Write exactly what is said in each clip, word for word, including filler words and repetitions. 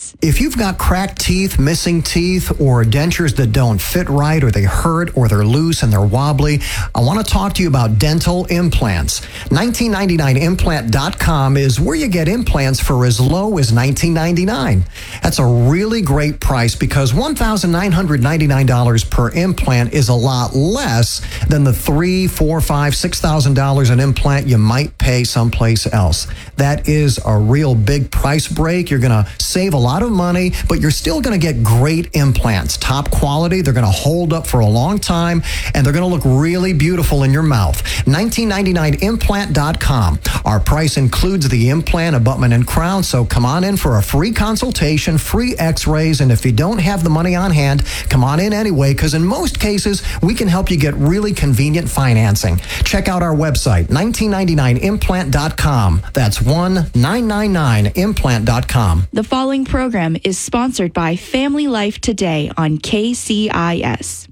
S. If you've got cracked teeth, missing teeth, or dentures that don't fit right, or they hurt, or they're loose and they're wobbly, I want to talk to you about dental implants. nineteen ninety-nine implant dot com is where you get implants for as low as nineteen ninety-nine dollars. That's a really great price because one thousand nine hundred ninety-nine dollars per implant is a lot less than the three, four, five, six thousand dollars an implant you might pay someplace else. That is a real big price break. You're going to save a lot of money, but you're still going to get great implants, top quality. They're going to hold up for a long time, and they're going to look really beautiful in your mouth. nineteen ninety-nine implant dot com. Our price includes the implant, abutment, and crown, so come on in for a free consultation, free x-rays, and if you don't have the money on hand, come on in anyway, because in most cases, we can help you get really convenient financing. Check out our website, nineteen ninety-nine implant dot com. That's one nine nine nine implant dot com. The following program is sponsored by Family Life Today on K C I S.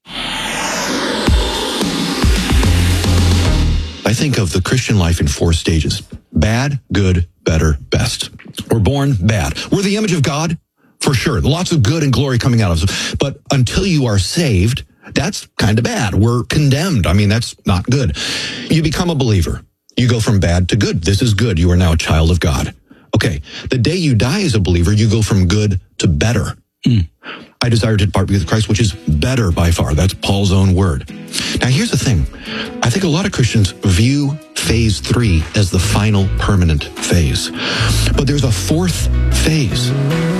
I think of the Christian life in four stages: bad, good, better, best. We're born bad. We're the image of God, for sure. Lots of good and glory coming out of us. But until you are saved, that's kind of bad. We're condemned. I mean, that's not good. You become a believer. You go from bad to good. This is good. You are now a child of God. Okay, the day you die as a believer, you go from good to better. Mm. I desire to depart with Christ, which is better by far. That's Paul's own word. Now, here's the thing. I think a lot of Christians view phase three as the final permanent phase. But there's a fourth phase.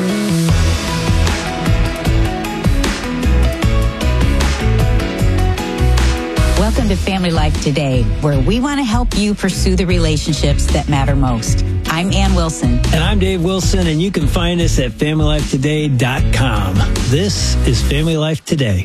Welcome to Family Life Today, where we want to help you pursue the relationships that matter most. I'm Ann Wilson. And I'm Dave Wilson, and you can find us at family life today dot com. This is Family Life Today.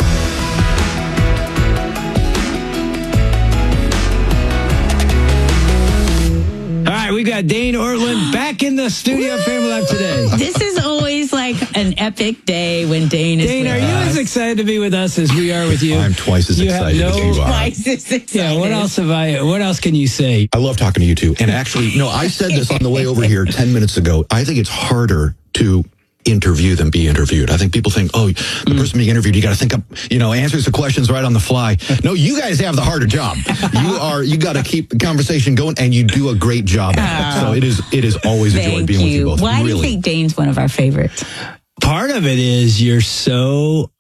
All right, we got Dane Ortlund back in the studio at Family Life Today. This is always like an epic day when Dane is Dane, with are you us. as excited to be with us as we are with you? I'm twice as you excited have no, as you are. Twice as excited. Yeah, what else have I, what else can you say? I love talking to you two. And actually, no, I said this on the way over here ten minutes ago. I think it's harder to interview than be interviewed. I think people think, oh, the mm. person being interviewed, you got to think up, you know, answers the questions right on the fly. No, you guys have the harder job. You are, you got to keep the conversation going, and you do a great job at it. So it is, it is always a joy being you. with you both. Why really. do you think Dane's one of our favorites? Part of it is you're so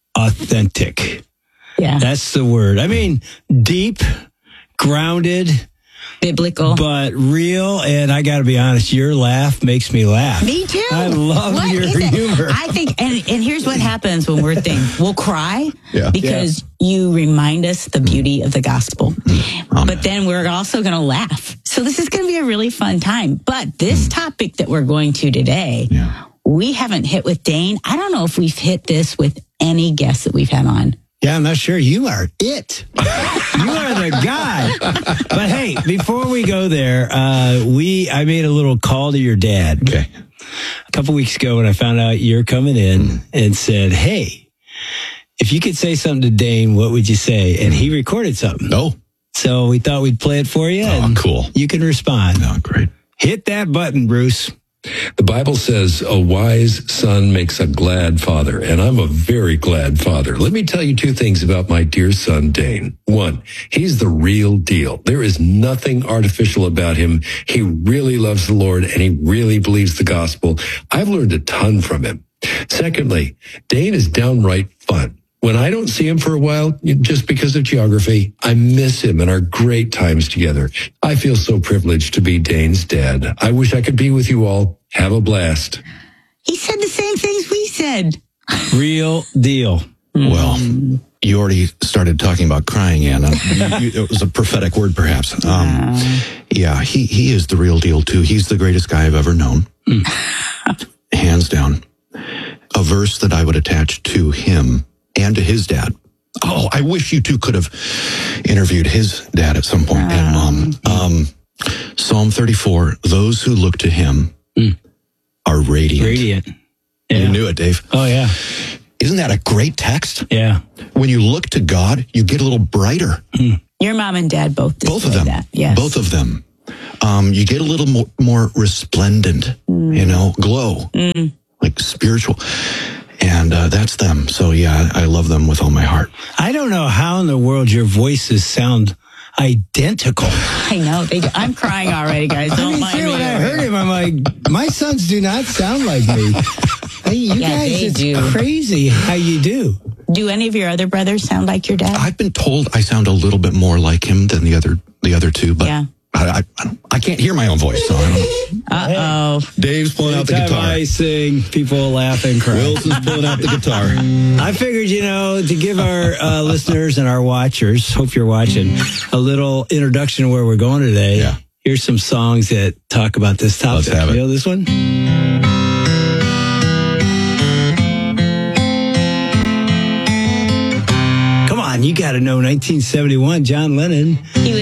authentic. Yeah. That's the word. I mean, deep, grounded, biblical, but real. And I got to be honest, your laugh makes me laugh. Me too. I love what your is it? humor. I think, and, and here's what happens when we're thinking, we'll cry yeah. because yeah. you remind us the beauty of the gospel. Mm. But then we're also going to laugh. So this is going to be a really fun time. But this mm. topic that we're going to today, yeah. we haven't hit with Dane. I don't know if we've hit this with any guest that we've had on. Yeah, I'm not sure. You are it. You are the guy. But hey, before we go there, uh, we I made a little call to your dad. Okay. A couple weeks ago when I found out you're coming in mm. and said, hey, if you could say something to Dane, what would you say? And he recorded something. Oh. So we thought we'd play it for you. Oh, and cool. You can respond. Oh, great. Hit that button, Bruce. The Bible says a wise son makes a glad father, and I'm a very glad father. Let me tell you two things about my dear son, Dane. One, he's the real deal. There is nothing artificial about him. He really loves the Lord, and he really believes the gospel. I've learned a ton from him. Secondly, Dane is downright fun. When I don't see him for a while, just because of geography, I miss him and our great times together. I feel so privileged to be Dane's dad. I wish I could be with you all. Have a blast. He said the same things we said. Real deal. Well, you already started talking about crying, Anna. You, you, it was a prophetic word, perhaps. Um, uh. Yeah, he, he is the real deal, too. He's the greatest guy I've ever known. Mm. Hands down. A verse that I would attach to him and to his dad. Oh, I wish you two could have interviewed his dad at some point, um, and mom. Um, Psalm thirty-four, those who look to him mm. are radiant. Radiant. Yeah. You knew it, Dave. Oh, yeah. Isn't that a great text? Yeah. When you look to God, you get a little brighter. Mm. Your mom and dad both Both of them. That. Yes. Both of them. Um, you get a little more, more resplendent, mm. you know, glow, mm. like spiritual. And uh, that's them. So, yeah, I love them with all my heart. I don't know how in the world your voices sound identical. I know. They do. I'm crying already, guys. Don't I mean, mind see, me. when I heard him, I'm like, my sons do not sound like me. Hey, you yeah, guys, they it's do. crazy how you do. Do any of your other brothers sound like your dad? I've been told I sound a little bit more like him than the other the other two, but yeah. I, I, I, don't, I can't hear my own voice, so I don't. Uh-oh. Dave's pulling out the Anytime guitar. I sing, people laugh and cry. Wilson's pulling out the guitar. I figured, you know, to give our uh, listeners and our watchers, hope you're watching, a little introduction to where we're going today. Yeah. Here's some songs that talk about this topic. Let's have it. You know this one? Come on, you got to know nineteen seventy-one, John Lennon. He was